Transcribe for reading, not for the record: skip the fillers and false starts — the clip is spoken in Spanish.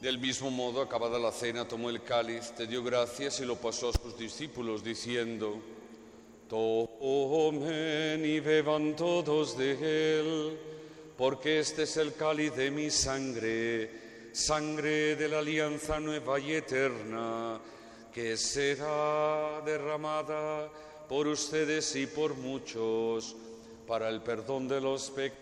Del mismo modo, acabada la cena, tomó el cáliz, te dio gracias y lo pasó a sus discípulos, diciendo: Tomen y beban todos de él, porque este es el cáliz de mi sangre, sangre de la alianza nueva y eterna, que será derramada por ustedes y por muchos para el perdón de los pecados.